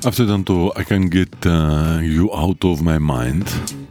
Αυτό ήταν το I Can't Get You Out of My Mind.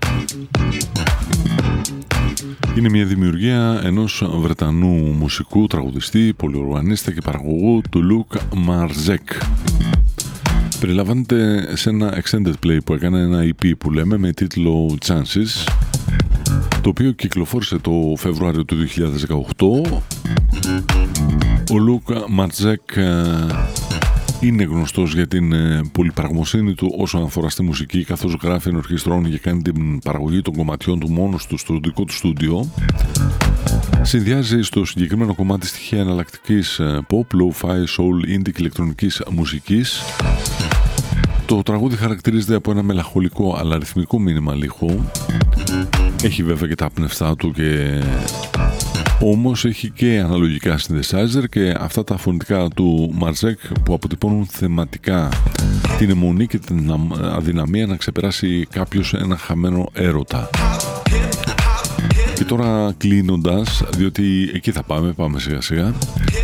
Είναι μια δημιουργία ενός Βρετανού μουσικού, τραγουδιστή, πολυοργανίστα και παραγωγού του Luke Marzek. Περιλαμβάνεται σε ένα extended play που έκανε, ένα EP που λέμε, με τίτλο Chances, το οποίο κυκλοφόρησε το Φεβρουάριο του 2018. Ο Luke Marzek είναι γνωστός για την πολυπραγμοσύνη του όσον αφορά στη μουσική, καθώς γράφει, ενορχιστρώνει και κάνει την παραγωγή των κομματιών του μόνος του στο δικό του στούντιο. Συνδυάζει στο συγκεκριμένο κομμάτι στοιχεία εναλλακτικής pop, lo-fi, soul, indie και ηλεκτρονικής μουσικής. Το τραγούδι χαρακτηρίζεται από ένα μελαγχολικό αλλά ρυθμικό μήνυμα ήχο. Έχει βέβαια και τα πνευστά του, και όμως έχει και αναλογικά synthesizer και αυτά τα φωνητικά του Marzek που αποτυπώνουν θεματικά την αιμονή και την αδυναμία να ξεπεράσει κάποιος ένα χαμένο έρωτα. Και τώρα κλείνοντας, διότι εκεί θα πάμε σιγά σιγά,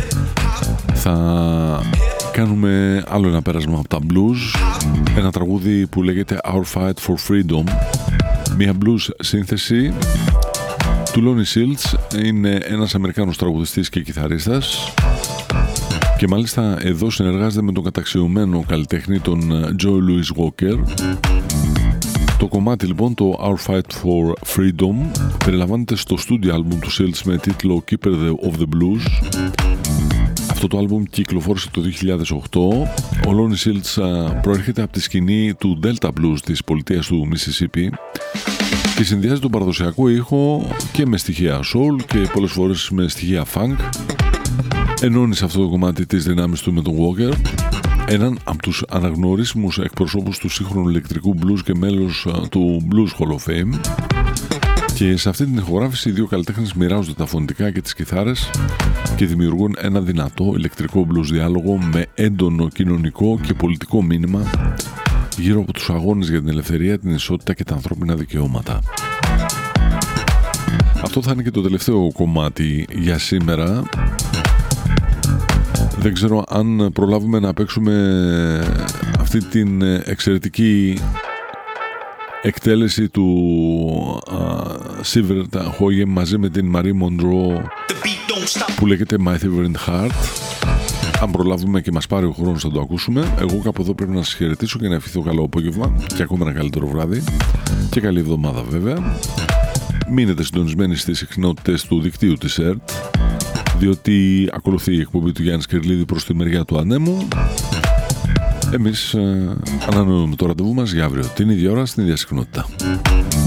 θα κάνουμε άλλο ένα πέρασμα από τα blues, ένα τραγούδι που λέγεται Our Fight for Freedom, μια blues σύνθεση του Lonnie Shields. Είναι ένας Αμερικάνος τραγουδιστής και κιθαρίστας, και μάλιστα εδώ συνεργάζεται με τον καταξιωμένο καλλιτέχνη τον Joe Louis Walker. Το κομμάτι λοιπόν, το Our Fight for Freedom, περιλαμβάνεται στο studio album του Shields με τίτλο Keeper of the Blues. Αυτό το άλμπουμ κυκλοφόρησε το 2008. Ο Lonnie Shields προέρχεται από τη σκηνή του Delta Blues της πολιτείας του Mississippi και συνδυάζει τον παραδοσιακό ήχο και με στοιχεία soul και πολλές φορές με στοιχεία funk. Ενώνει σε αυτό το κομμάτι τις δυνάμεις του με τον Walker, έναν από τους αναγνωρίσιμους εκπροσώπους του σύγχρονου ηλεκτρικού blues και μέλος του Blues Hall of Fame. Και σε αυτή την ηχογράφηση οι δύο καλλιτέχνες μοιράζονται τα φωνητικά και τις κιθάρες και δημιουργούν ένα δυνατό ηλεκτρικό blues διάλογο με έντονο κοινωνικό και πολιτικό μήνυμα γύρω από τους αγώνες για την ελευθερία, την ισότητα και τα ανθρώπινα δικαιώματα. Αυτό θα είναι και το τελευταίο κομμάτι για σήμερα. Δεν ξέρω αν προλάβουμε να παίξουμε αυτή την εξαιρετική εκτέλεση του Sivert Høyem μαζί με την Marie Monroe που λέγεται My Favorite Heart. Αν προλάβουμε και μας πάρει ο χρόνος θα το ακούσουμε. Εγώ κάπου εδώ πρέπει να σας χαιρετήσω και να ευχηθώ καλό απόγευμα και ακόμα ένα καλύτερο βράδυ και καλή εβδομάδα βέβαια. Μείνετε συντονισμένοι στις συχνότητες του δικτύου της ΕΡΤ, διότι ακολουθεί η εκπομπή του Γιάννη Σκυρλίδη προς τη μεριά του ανέμου. Εμείς ανανεώνουμε το ραντεβού μας για αύριο την ίδια ώρα στην ίδια συχνότητα.